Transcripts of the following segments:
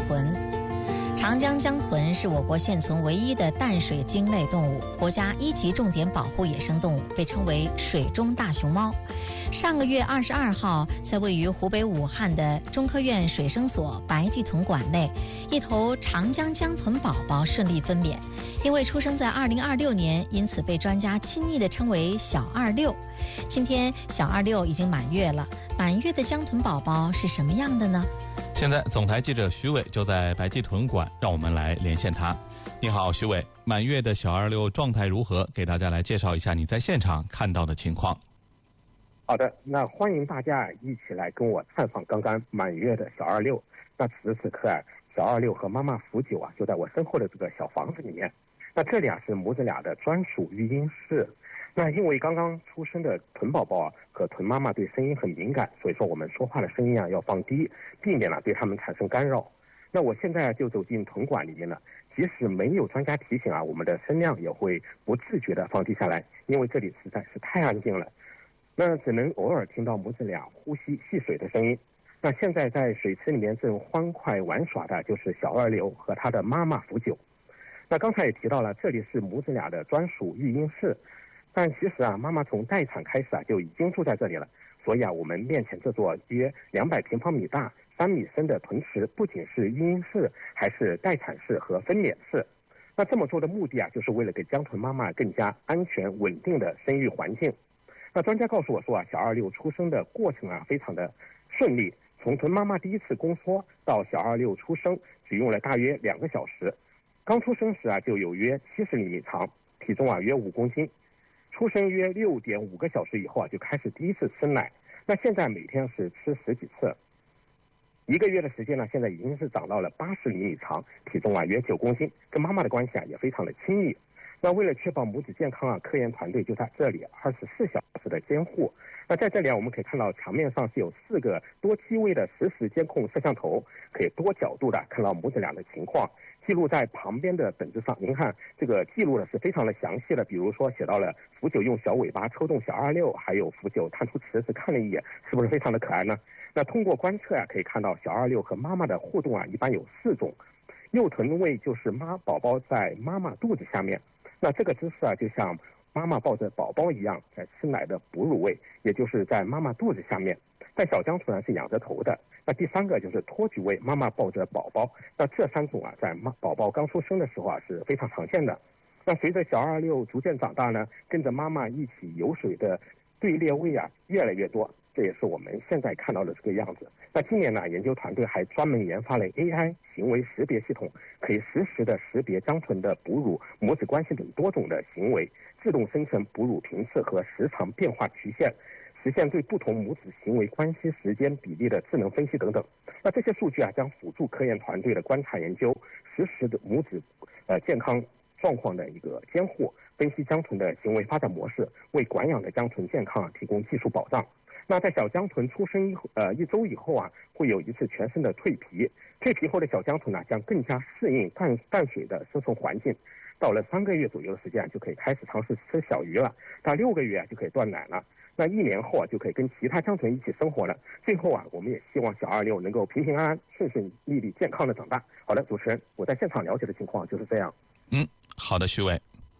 豚。长江江豚是我国现存唯一的淡水鲸类动物，国家1级重点保护野生动物，被称为水中大熊猫。上个月22号，在位于湖北武汉的中科院水生所白鳍豚馆内，一头长江江豚宝宝顺利分娩。因为出生在2026年，因此被专家亲昵地称为小26。今天小26已经满月了，满月的江豚宝宝是什么样的呢？ 现在总台记者徐伟就在白鳍豚馆，让我们来连线他。你好，徐伟，满月的小26状态如何？给大家来介绍一下你在现场看到的情况。 好的，那欢迎大家一起来跟我探访刚刚满月的小26。那此时此刻小26和妈妈福九就在我身后的这个小房子里面。那这里是母子俩的专属育婴室。那因为刚刚出生的豚宝宝和豚妈妈对声音很敏感，所以说我们说话的声音要放低，避免对他们产生干扰。那我现在就走进豚馆里面了，即使没有专家提醒我们的声量也会不自觉地放低下来，因为这里实在是太安静了。那只能偶尔听到母子俩呼吸戏水的声音。那现在在水池里面正欢快玩耍的就是小26和他的妈妈福九。那刚才也提到了，这里是母子俩的专属育婴室。但其实妈妈从待产开始就已经住在这里了，所以我们面前这座约200平方米大、3米深的豚池，不仅是育婴室，还是待产室和分娩室。那这么做的目的就是为了给江豚妈妈更加安全稳定的生育环境。那专家告诉我说小26出生的过程非常的顺利，从豚妈妈第一次宫缩到小26出生只用了大约2个小时。刚出生时就有约70厘米长，体重约5公斤。出生约6.5个小时以后就开始第一次吃奶。那现在每天是吃10几次。1个月的时间现在已经是长到了80厘米长，体重约9公斤，跟妈妈的关系也非常的亲密。那为了确保母子健康科研团队就在这里24小时的监护。那在这里我们可以看到墙面上是有4个多机位的实时监控摄像头，可以多角度的看到母子俩的情况，记录在旁边的本子上。您看这个记录是非常的详细的，比如说写到了福九用小尾巴抽动小26，还有福九探出池子看了一眼，是不是非常的可爱呢？那通过观测可以看到小26和妈妈的互动一般有4种。幼臀位就是宝宝在妈妈肚子下面，那这个姿势就像妈妈抱着宝宝一样，在吃奶的哺乳位，也就是在妈妈肚子下面。但小江豚是仰着头的。那第3个就是托举位，妈妈抱着宝宝。那这3种在宝宝刚出生的时候是非常常见的。那随着小26逐渐长大呢，跟着妈妈一起游水的队列位越来越多，这也是我们现在看到的这个样子。那今年研究团队还专门研发了 AI 行为识别系统，可以实时的识别江豚的哺乳、母子关系等多种的行为，自动生成哺乳频次和时长变化曲线，实现对不同母子行为关系时间比例的智能分析等等。那这些数据将辅助科研团队的观察研究，实时的母子健康状况的一个监护，分析江豚的行为发展模式，为管养的江豚健康提供技术保障。那在小江豚出生1周以后会有一次全身的蜕皮。蜕皮后的小江豚将更加适应淡水的生存环境。到了3个月左右的时间就可以开始尝试吃小鱼了，到6个月就可以断奶了。那1年后就可以跟其他江豚一起生活了。最后我们也希望小26能够平平安安、顺顺利利、健康的长大。好的，主持人，我在现场了解的情况就是这样。 好的，徐伟。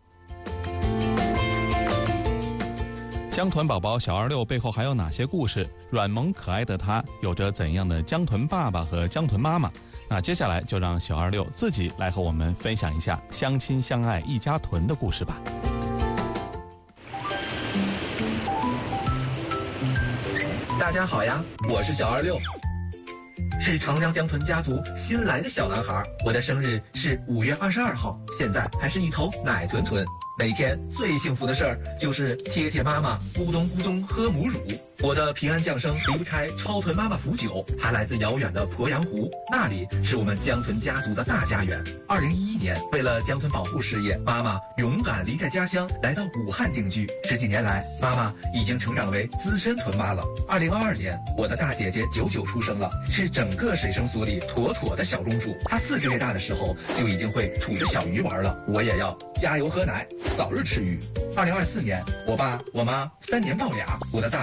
江豚宝宝小26背后还有哪些故事？软萌可爱的他有着怎样的江豚爸爸和江豚妈妈？那接下来就让小26自己来和我们分享一下相亲相爱一家豚的故事吧。 大家好呀，我是小26，是长江江豚家族新来的小男孩。我的生日是5月22号，现在还是一头奶豚豚。每天最幸福的事儿就是贴贴妈妈咕咚咕咚喝母乳。我的平安降生离不开超豚妈妈福九，她来自遥远的鄱阳湖，那里是我们江豚家族的大家园。2011年，为了江豚保护事业，妈妈勇敢离开家乡，来到武汉定居。10几年来，妈妈已经成长为资深豚妈了。2022年，我的大姐姐99出生了，是整个水生所里妥妥的小公主。她4个月大的时候就已经会吐着小鱼玩了，我也要加油喝奶，早日吃鱼。2024年，我爸我妈3年抱俩，我的大哥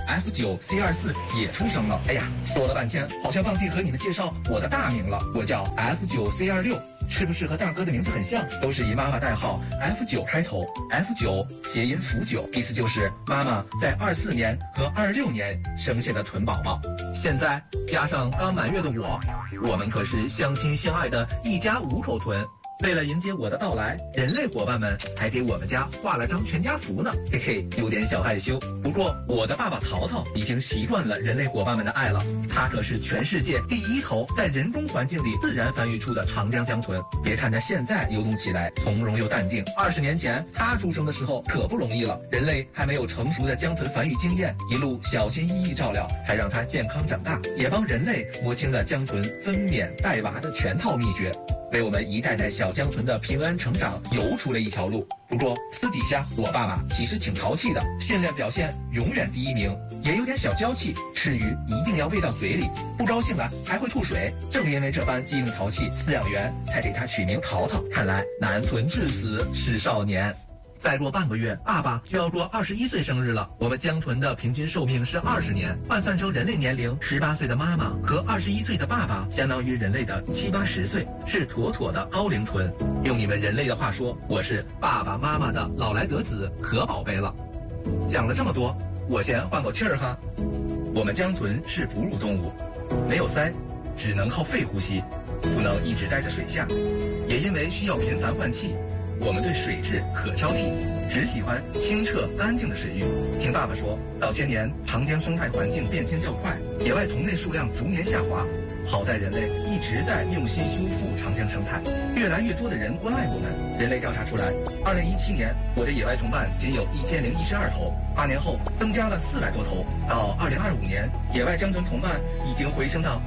F9C24也出生了。哎呀，说了半天，好像忘记和你们介绍我的大名了，我叫 F9C26。是不是和大哥的名字很像？都是以妈妈代号 F9开头 ，F9谐音福9，意思就是妈妈在24年和26年生下的豚宝宝。现在加上刚满月的我们可是相亲相爱的一家5口豚。为了迎接我的到来，人类伙伴们还给我们家画了张全家福呢，嘿嘿，有点小害羞。不过我的爸爸淘淘已经习惯了人类伙伴们的爱了，他可是全世界第一头在人工环境里自然繁育出的长江江豚。别看他现在游动起来从容又淡定，20年前他出生的时候可不容易了，人类还没有成熟的江豚繁育经验，一路小心翼翼照料，才让他健康长大，也帮人类摸清了江豚分娩带娃的全套秘诀，为我们一代代小江豚的平安成长游出了一条路。不过私底下我爸爸其实挺淘气的，训练表现永远第1名，也有点小娇气，吃鱼一定要喂到嘴里，不高兴了还会吐水。正因为这般机灵淘气，饲养员才给他取名淘淘。看来男豚至死是少年。再过半个月，爸爸就要过21岁生日了。我们江豚的平均寿命是20年，换算成人类年龄，18岁的妈妈和21岁的爸爸，相当于人类的70、80岁，是妥妥的高龄豚。用你们人类的话说，我是爸爸妈妈的老来得子，可宝贝了。讲了这么多，我先换口气儿哈。我们江豚是哺乳动物，没有鳃，只能靠肺呼吸，不能一直待在水下，也因为需要频繁换气。我们对水质可挑剔，只喜欢清澈干净的水域。听爸爸说，早些年长江生态环境变迁较快，野外同类数量逐年下滑。好在人类一直在用心修复长江生态，越来越多的人关爱我们。人类调查出来，2017年我的野外同伴仅有1012头，8年后增加了400多头，到2025年，野外江豚同伴已经回升到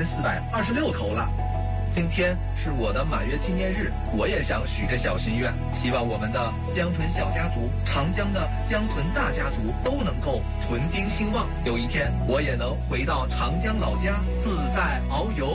1426头了。今天是我的满月纪念日，我也想许个小心愿，希望我们的江豚小家族、长江的江豚大家族都能够豚丁兴旺，有一天我也能回到长江老家自在遨游。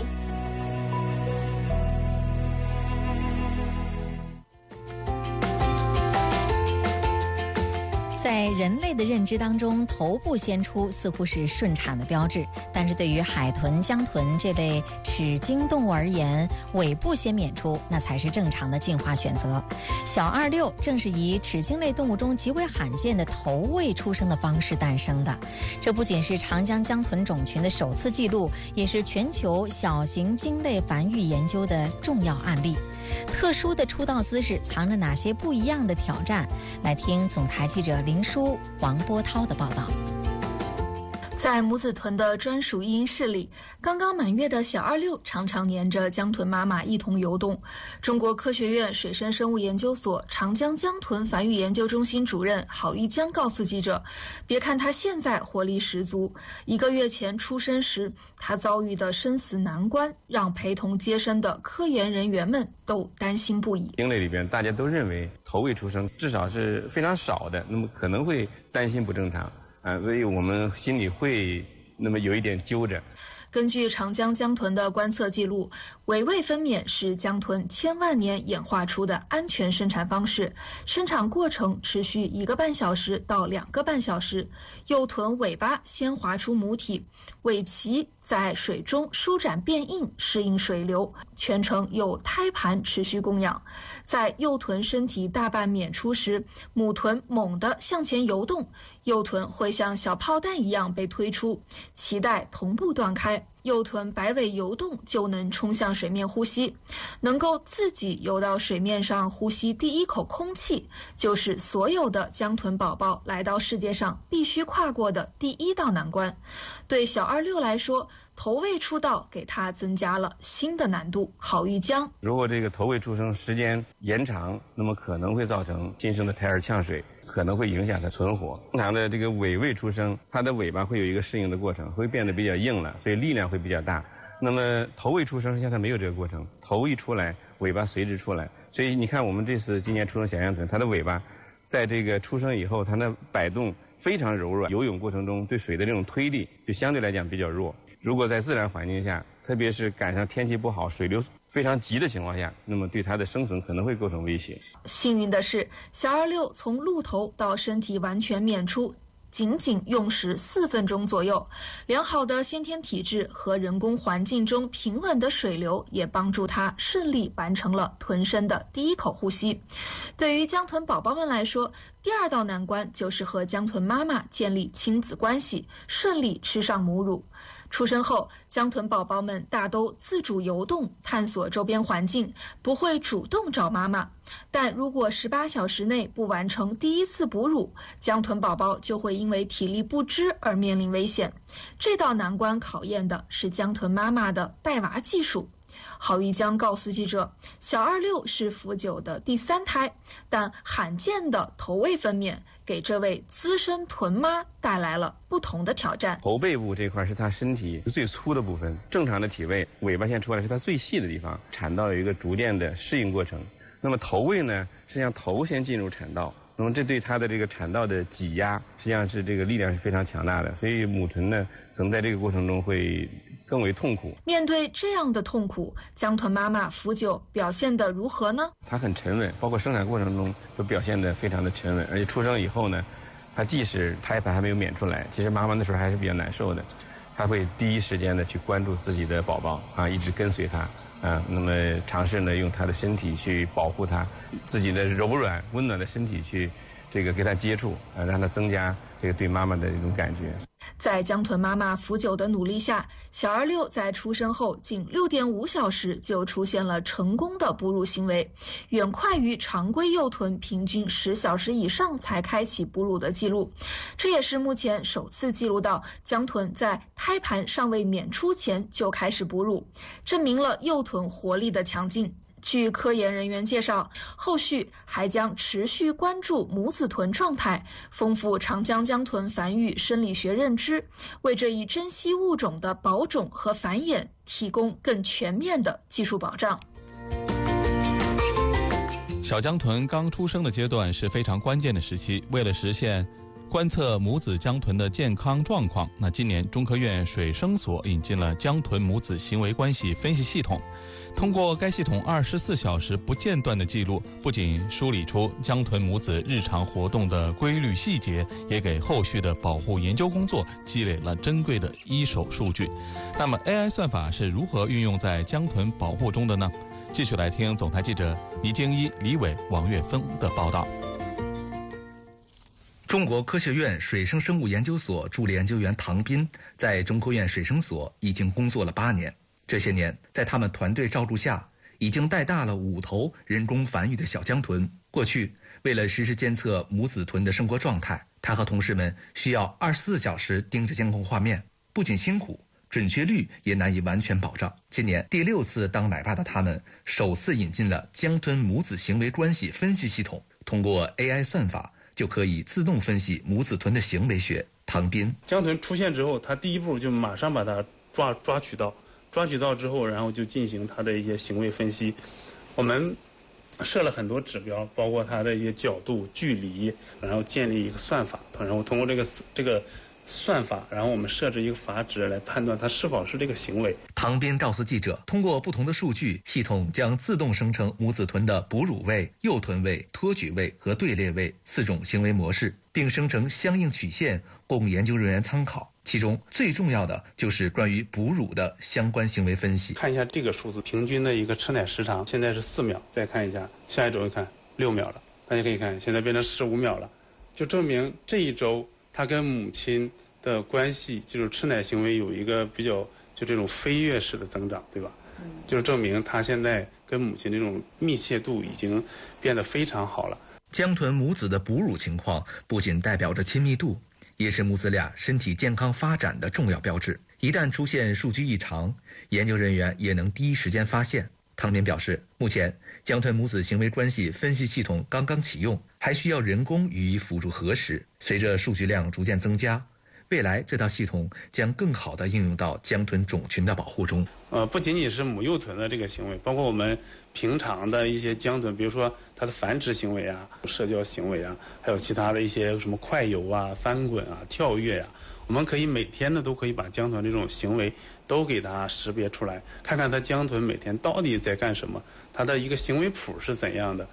在人类的认知当中，头部先出似乎是顺产的标志，但是对于海豚、江豚这类齿鲸动物而言，尾部先娩出那才是正常的进化选择。小26正是以齿鲸类动物中极为罕见的头位出生的方式诞生的。这不仅是长江江豚种群的首次记录，也是全球小型鲸类繁育研究的重要案例。特殊的出道姿势藏着哪些不一样的挑战？来听总台记者林舒、王波涛的报道。 在母子豚的专属育婴室里，刚刚满月的小26常常黏着江豚妈妈一同游动。中国科学院水生生物研究所长江江豚繁育研究中心主任郝玉江告诉记者，别看他现在活力十足，1个月前出生时他遭遇的生死难关，让陪同接生的科研人员们都担心不已。 鲸类里边大家都认为头位出生至少是非常少的，那么可能会担心不正常所以我们心里会那么有一点揪着。 根据长江江豚的观测记录，尾位分娩是江豚千万年演化出的安全生产方式，生产过程持续1个半小时到2个半小时。幼豚尾巴先滑出母体，尾鳍在水中舒展变硬，适应水流，全程有胎盘持续供养。在幼豚身体大半娩出时，母豚猛地向前游动，幼豚会像小炮弹一样被推出，脐带同步断开，幼豚摆尾游动就能冲向水面呼吸。能够自己游到水面上呼吸第一口空气，就是所有的江豚宝宝来到世界上必须跨过的第一道难关。对小26来说，头位出道给他增加了新的难度。郝玉江， 如果这个头位出生时间延长，那么可能会造成新生的胎儿呛水，可能会影响它存活。正常的这个尾位出生，它的尾巴会有一个适应的过程，会变得比较硬了，所以力量会比较大。那么头位出生实际上它没有这个过程，头一出来，尾巴随之出来。所以你看我们这次今年出生小江豚，它的尾巴在这个出生以后，它的摆动非常柔软，游泳过程中对水的这种推力就相对来讲比较弱。如果在自然环境下，特别是赶上天气不好、水流非常急的情况下，那么对它的生存可能会构成威胁。 幸运的是，小26从鹿头到身体完全娩出， 仅用时4分钟左右。良好的先天体质和人工环境中平稳的水流也帮助他顺利完成了吞声的第一口呼吸。对于江豚宝宝们来说，第2道难关就是和江豚妈妈建立亲子关系，顺利吃上母乳。出生后，江豚宝宝们大都自主游动，探索周边环境，不会主动找妈妈。但如果18小时内不完成第1次哺乳，江豚宝宝就会因为体力不支而面临危险。这道难关考验的是江豚妈妈的带娃技术。郝玉江告诉记者，小26是福九的第3胎，但罕见的头位分娩给这位资深豚妈带来了不同的挑战。 头背部这块是它身体最粗的部分，正常的体位，尾巴线出来是它最细的地方，产道有一个逐渐的适应过程。那么头位呢，实际上头先进入产道，那么这对它的这个产道的挤压，实际上是这个力量是非常强大的，所以母豚呢，可能在这个过程中会更为痛苦。 面对这样的痛苦，江豚妈妈福九表现得如何呢？ 她很沉稳，包括生产过程中都表现得非常的沉稳，而且出生以后呢，她即使胎盘还没有娩出来，其实妈妈那时候还是比较难受的，她会第一时间的去关注自己的宝宝啊，一直跟随他啊，那么尝试呢用她的身体去保护他，自己的柔软温暖的身体去这个给他接触啊，让他增加这个对妈妈的一种感觉。 在江豚妈妈福九的努力下，小26在出生后仅6.5小时就出现了成功的哺乳行为，远快于常规幼豚平均10小时以上才开启哺乳的记录。这也是目前首次记录到江豚在胎盘尚未娩出前就开始哺乳，证明了幼豚活力的强劲。据科研人员介绍，后续还将持续关注母子豚状态，丰富长江江豚繁育生理学认知，为这一珍稀物种的保种和繁衍提供更全面的技术保障。 小江豚刚出生的阶段是非常关键的时期，为了实现观测母子江豚的健康状况，那今年中科院水生所引进了江豚母子行为关系分析系统。通过该系统24小时不间断的记录，不仅梳理出江豚母子日常活动的规律细节，也给后续的保护研究工作积累了珍贵的一手数据。那么 AI 算法是如何运用在江豚保护中的呢？继续来听总台记者倪京一、李伟、王岳峰的报道。 中国科学院水生生物研究所助理研究员唐斌在中科院水生所已经工作了8年。这些年，在他们团队照顾下，已经带大了5头人工繁育的小江豚。过去，为了实时监测母子豚的生活状态，他和同事们需要24小时盯着监控画面，不仅辛苦，准确率也难以完全保障。今年第6次当奶爸的他们，首次引进了江豚母子行为关系分析系统，通过 AI 算法，就可以自动分析母子豚的行为学。唐斌， 江豚出现之后，他第一步就马上把它抓取到之后，然后就进行它的一些行为分析。我们设了很多指标，包括它的一些角度、距离，然后建立一个算法，然后通过这个算法，然后我们设置一个阀值来判断它是否是这个行为。 唐斌告诉记者，通过不同的数据，系统将自动生成母子豚的哺乳位、幼豚位、托举位和队列位4种行为模式，并生成相应曲线供研究人员参考。其中最重要的就是关于哺乳的相关行为分析。 看一下这个数字，平均的一个吃奶时长现在是4秒，再看一下下一周，看6秒了，大家可以看现在变成15秒了，就证明这一周它跟母亲的关系，就是吃奶行为有一个比较就这种飞跃式的增长，对吧？就是证明它现在跟母亲这种密切度已经变得非常好了。 江豚母子的哺乳情况不仅代表着亲密度，也是母子俩身体健康发展的重要标志。一旦出现数据异常，研究人员也能第一时间发现。唐斌表示，目前江豚母子行为关系分析系统刚刚启用，还需要人工予以辅助核实。随着数据量逐渐增加，未来这套系统将更好地应用到江豚种群的保护中。 不仅仅是母幼豚的这个行为，包括我们平常的一些江豚，比如说它的繁殖行为啊、社交行为啊，还有其他的一些什么快游啊、翻滚啊、跳跃啊，我们可以每天呢都可以把江豚这种行为都给它识别出来，看看它江豚每天到底在干什么，它的一个行为谱是怎样的。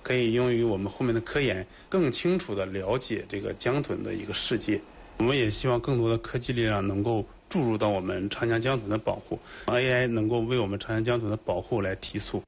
可以用于我们后面的科研更清楚地了解这个江豚的一个世界。我们也希望更多的科技力量能够注入到我们长江江豚的保护， AI 能够为我们长江江豚的保护来提速。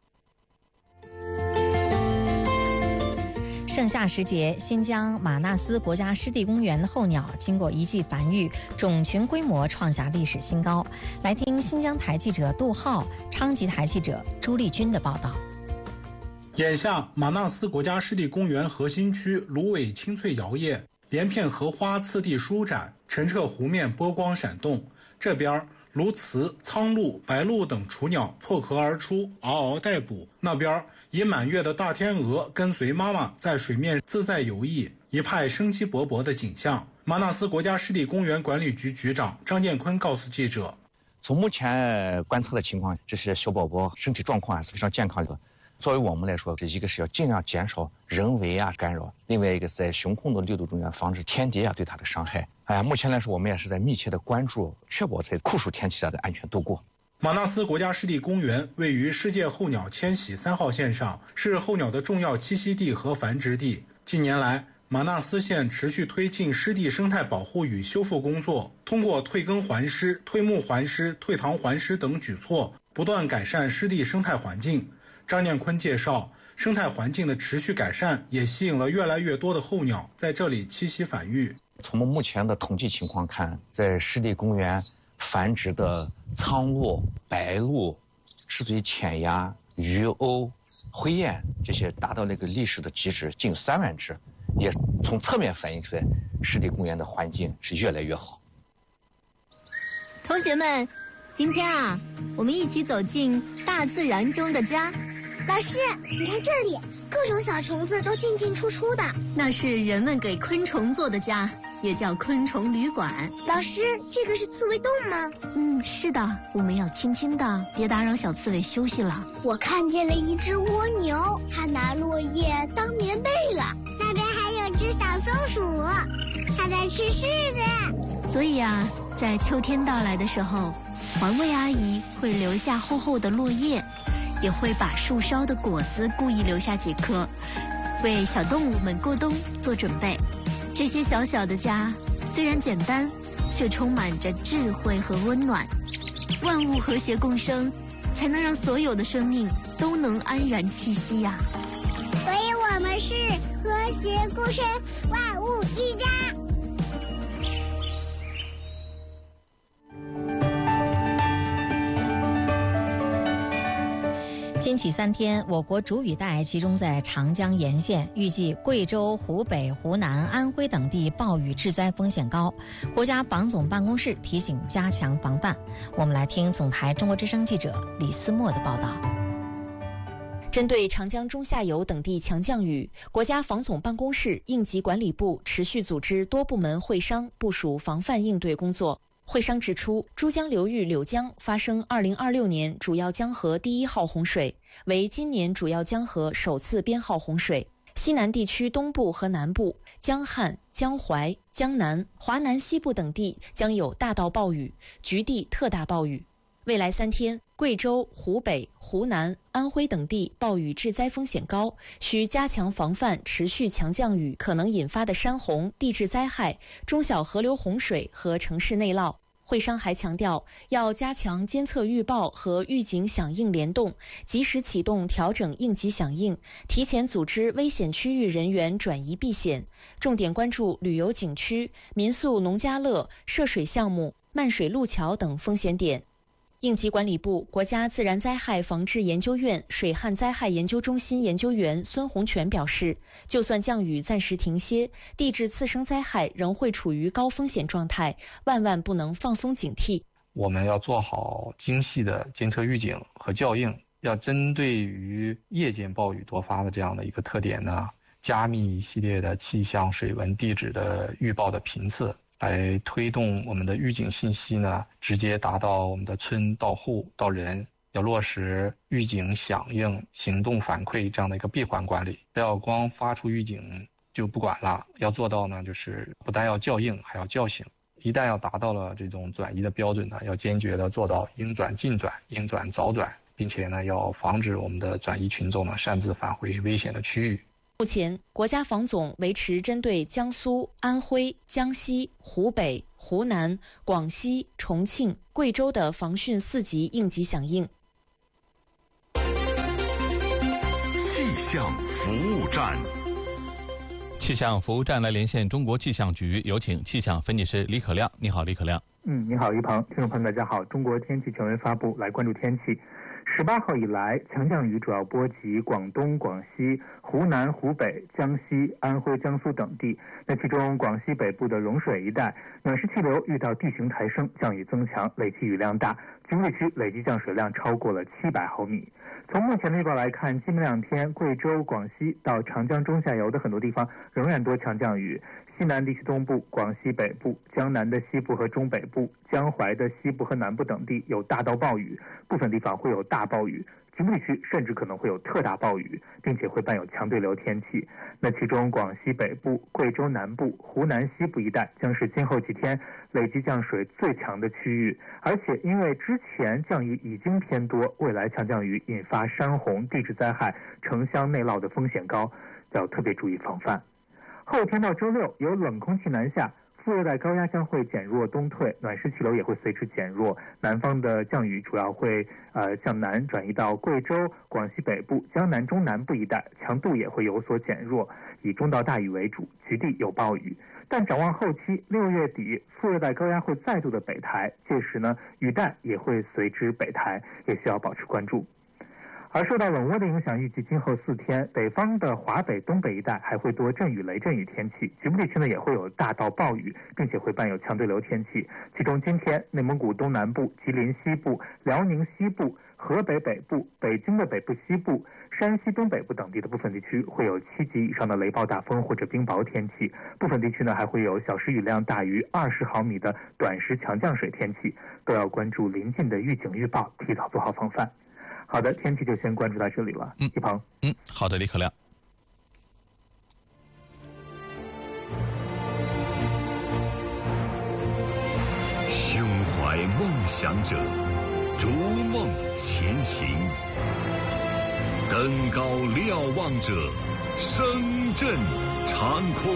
盛夏时节，新疆玛纳斯国家湿地公园的候鸟经过一季繁育，种群规模创下历史新高。来听新疆台记者杜浩、昌吉台记者朱丽君的报道。 眼下，玛纳斯国家湿地公园核心区芦苇青翠摇曳，连片荷花次第舒展，澄澈湖面波光闪动。这边鸬鹚、苍鹭、白鹭等雏鸟破壳而出，嗷嗷待哺；那边以满月的大天鹅跟随妈妈在水面自在游弋，一派生机勃勃的景象。玛纳斯国家湿地公园管理局局长张建坤告诉记者， 从目前观测的情况，这些小宝宝身体状况还是非常健康的。作为我们来说，这一个是要尽量减少人为干扰，另外一个在熊控的力度中间防止天敌对它的伤害。目前来说，我们也是在密切的关注，确保在酷暑天气下的安全度过。 玛纳斯国家湿地公园位于世界候鸟迁徙3号线上，是候鸟的重要栖息地和繁殖地。近年来，玛纳斯县持续推进湿地生态保护与修复工作，通过退耕还湿、退牧还湿、退塘还湿等举措，不断改善湿地生态环境。张建坤介绍，生态环境的持续改善也吸引了越来越多的候鸟在这里栖息繁育。 从目前的统计情况看，在湿地公园繁殖的苍鹭、白鹭、赤嘴浅鸭、鱼鸥、灰雁这些达到那个历史的极值，近3万只，也从侧面反映出来湿地公园的环境是越来越好。 同学们，今天我们一起走进大自然中的家。 老师，你看这里，各种小虫子都进进出出的， 那是人们给昆虫做的家，也叫昆虫旅馆。 老师，这个是刺猬洞吗？ 是的，我们要轻轻的，别打扰小刺猬休息了。 我看见了一只蜗牛，它拿落叶当棉被了。那边还有只小松鼠，它在吃柿子。 所以在秋天到来的时候，环卫阿姨会留下厚厚的落叶，也会把树梢的果子故意留下几颗，为小动物们过冬做准备。这些小小的家虽然简单，却充满着智慧和温暖。万物和谐共生，才能让所有的生命都能安然栖息呀。 所以我们是和谐共生，万物一家。 今起3天，我国主雨带集中在长江沿线，预计贵州、湖北、湖南、安徽等地暴雨致灾风险高。国家防总办公室提醒加强防范。我们来听总台中国之声记者李思墨的报道。 针对长江中下游等地强降雨，国家防总办公室、应急管理部持续组织多部门会商，部署防范应对工作。会商指出，珠江流域柳江发生2026年主要江河第1号洪水，为今年主要江河首次编号洪水。西南地区东部和南部、江汉、江淮、江南、华南西部等地将有大到暴雨，局地特大暴雨。未来3天，贵州、湖北、湖南、安徽等地暴雨致灾风险高，需加强防范持续强降雨可能引发的山洪、地质灾害、中小河流洪水和城市内涝。会商还强调，要加强监测预报和预警响应联动，及时启动调整应急响应，提前组织危险区域人员转移避险，重点关注旅游景区、民宿农家乐、涉水项目、漫水路桥等风险点。应急管理部、国家自然灾害防治研究院水旱灾害研究中心研究员孙洪全表示，就算降雨暂时停歇，地质次生灾害仍会处于高风险状态，万万不能放松警惕。 我们要做好精细的监测预警和校应，要针对于夜间暴雨多发的这样的一个特点呢，加密一系列的气象、水文、地质的预报的频次，来推动我们的预警信息呢，直接达到我们的村到户到人，要落实预警响应、行动反馈这样的一个闭环管理，不要光发出预警就不管了，要做到呢，就是不但要校应，还要叫醒。一旦要达到了这种转移的标准呢，要坚决的做到应转尽转、应转早转、 并且呢，要防止我们的转移群众呢擅自返回危险的区域。 目前，国家防总维持针对江苏、安徽、江西、湖北、湖南、广西、重庆、贵州的防汛4级应急响应。 气象服务站， 气象服务站来连线中国气象局，有请气象分析师李可亮。你好，李可亮。 你好，一鹏。听众朋友，大家好。中国天气权威发布，来关注天气。18号以来，强降雨主要波及广东、广西、湖南、湖北、江西、安徽、江苏等地。那其中，广西北部的融水一带，暖湿气流遇到地形抬升，降雨增强，累计雨量大，局部地区累计降水量超过了700毫米。从目前的预报来看，今明2天，贵州、广西到长江中下游的很多地方仍然多强降雨。西南地区东部、广西北部、江南的西部和中北部、江淮的西部和南部等地有大到暴雨，部分地方会有大暴雨，局部地区甚至可能会有特大暴雨，并且会伴有强对流天气。那其中广西北部、贵州南部、湖南西部一带将是今后几天累计降水最强的区域，而且因为之前降雨已经偏多，未来强降雨引发山洪、地质灾害、城乡内涝的风险高，要特别注意防范。后天到周六，有冷空气南下，副热带高压将会减弱东退，暖湿气流也会随之减弱。南方的降雨主要会向南转移到贵州、广西北部、江南中南部一带，强度也会有所减弱，以中到大雨为主，局地有暴雨。但展望后期，6月底副热带高压会再度的北抬，届时呢雨带也会随之北抬，也需要保持关注。而受到冷涡的影响，预计今后4天，北方的华北、东北一带还会多阵雨、雷阵雨天气，局部地区呢也会有大到暴雨，并且会伴有强对流天气。其中今天，内蒙古东南部、吉林西部、辽宁西部、河北北部、北京的北部西部、山西东北部等地的部分地区会有7级以上的雷暴大风或者冰雹天气，部分地区呢还会有小时雨量大于20毫米的短时强降水天气，都要关注临近的预警预报，提早做好防范。好的，天气就先关注到这里了。一鹏。 好的，李可亮。 胸怀梦想者，逐梦前行；登高瞭望者，声震长空。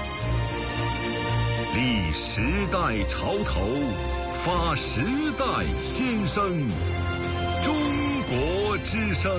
立时代潮头，发时代先声。中国之声。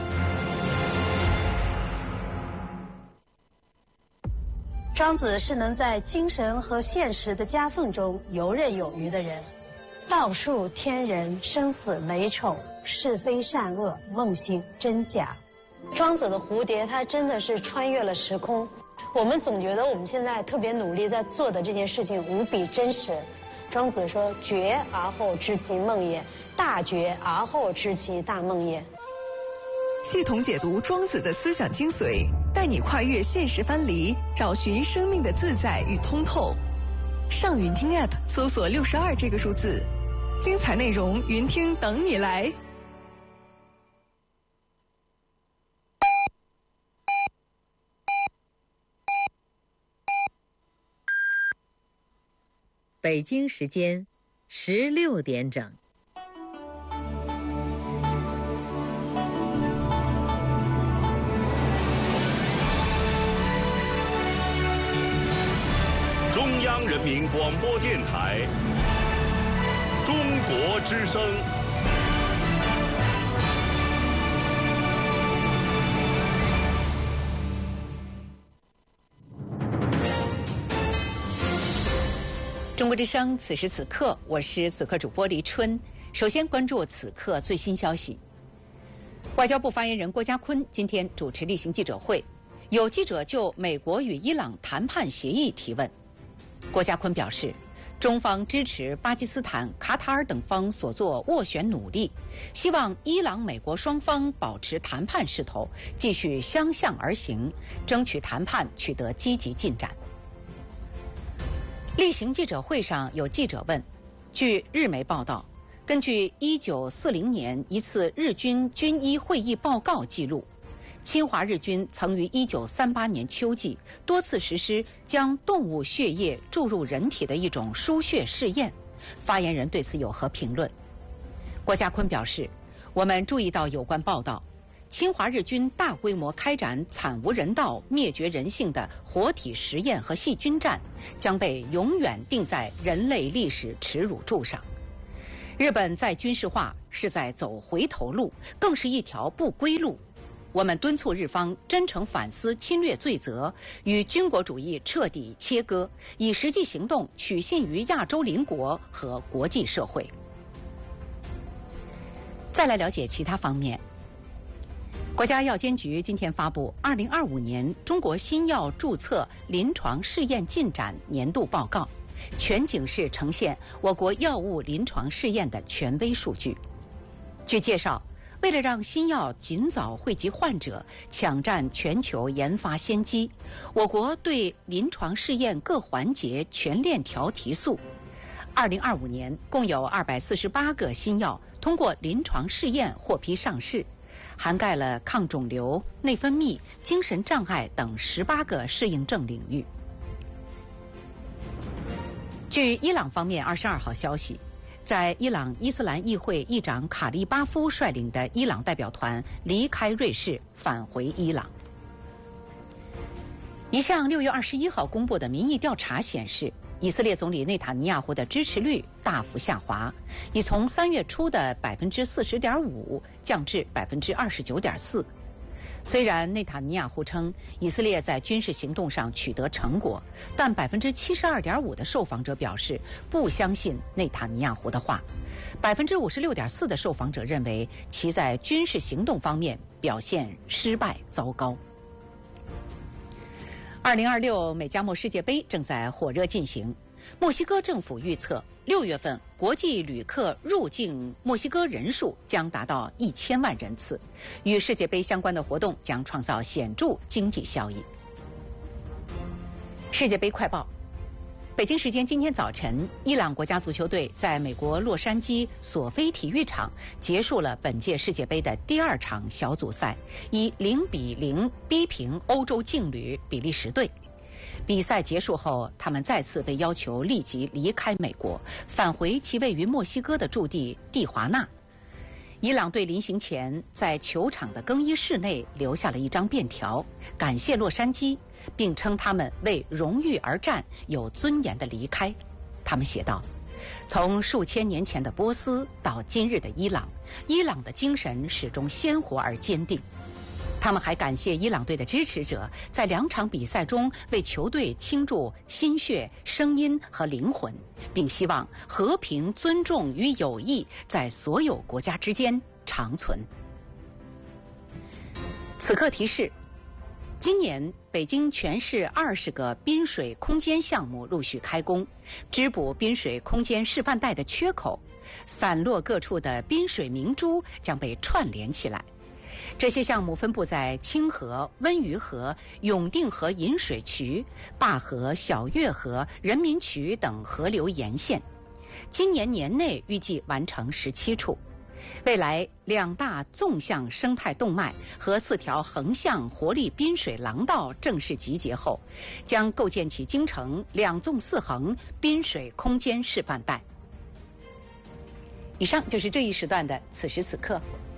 庄子是能在精神和现实的夹缝中游刃有余的人。道术天人，生死美丑，是非善恶，梦醒真假。庄子的蝴蝶，它真的是穿越了时空。我们总觉得我们现在特别努力在做的这件事情无比真实。庄子说：“觉而后知其梦也，大觉而后知其大梦也。” 系统解读庄子的思想精髓，带你跨越现实藩篱，找寻生命的自在与通透。上云听 App 搜索62这个数字，精彩内容云听等你来。 北京时间16点整。 中央人民广播电台，中国之声。 中国之声，此时此刻，我是此刻主播黎春。首先关注此刻最新消息。外交部发言人郭家坤今天主持例行记者会，有记者就美国与伊朗谈判协议提问。郭家坤表示，中方支持巴基斯坦、卡塔尔等方所做斡旋努力，希望伊朗、美国双方保持谈判势头，继续相向而行，争取谈判取得积极进展。例行记者会上，有记者问：据日媒报道，根据1940年一次日军军医会议报告记录，侵华日军曾于1938年秋季多次实施将动物血液注入人体的一种输血试验。发言人对此有何评论？郭家坤表示， 我们注意到有关报道，侵华日军大规模开展惨无人道、灭绝人性的活体实验和细菌战，将被永远钉在人类历史耻辱柱上。日本再军事化是在走回头路，更是一条不归路。我们敦促日方真诚反思侵略罪责，与军国主义彻底切割，以实际行动取信于亚洲邻国和国际社会。再来了解其他方面。国家药监局今天发布2025年中国新药注册临床试验进展年度报告，全景式呈现我国药物临床试验的权威数据。据介绍，为了让新药尽早惠及患者，抢占全球研发先机，我国对临床试验各环节全链条提速。2025年共有248个新药通过临床试验获批上市，涵盖了抗肿瘤、内分泌、精神障碍等18个适应症领域。据伊朗方面22号消息，在伊朗伊斯兰议会议长卡利巴夫率领的伊朗代表团离开瑞士，返回伊朗。一项6月21号公布的民意调查显示，以色列总理内塔尼亚胡的支持率大幅下滑，已从3月初的40.5%降至29.4%。虽然内塔尼亚胡称以色列在军事行动上取得成果，但72.5%的受访者表示不相信内塔尼亚胡的话，56.4%的受访者认为其在军事行动方面表现失败糟糕。2026美加墨世界杯正在火热进行，墨西哥政府预测6月份国际旅客入境墨西哥人数将达到1000万人次，与世界杯相关的活动将创造显著经济效益。世界杯快报：北京时间今天早晨，伊朗国家足球队在美国洛杉矶索菲体育场结束了本届世界杯的第2场小组赛，以0-0逼平欧洲劲旅比利时队。比赛结束后，他们再次被要求立即离开美国，返回其位于墨西哥的驻地蒂华纳。伊朗队临行前在球场的更衣室内留下了一张便条，感谢洛杉矶，并称他们为荣誉而战，有尊严地离开。他们写道：从数千年前的波斯到今日的伊朗，伊朗的精神始终鲜活而坚定。他们还感谢伊朗队的支持者在2场比赛中为球队倾注心血、声音和灵魂，并希望和平、尊重与友谊在所有国家之间长存。此刻提示：今年北京全市20个滨水空间项目陆续开工，织补滨水空间示范带的缺口，散落各处的滨水明珠将被串联起来。这些项目分布在清河、温榆河、永定河引水渠、灞河、小月河、人民渠等河流沿线。今年年内预计完成17处。未来2大纵向生态动脉和4条横向活力滨水廊道正式集结后，将构建起京城2纵4横滨水空间示范带。以上就是这一时段的此时此刻。